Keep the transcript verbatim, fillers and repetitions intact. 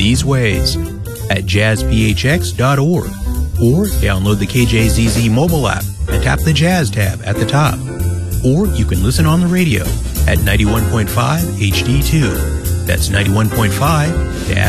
these ways: at jazz p h x dot org, or download the K J Z Z mobile app and tap the Jazz tab at the top. Or you can listen on the radio at ninety-one point five H D two. That's ninety-one point five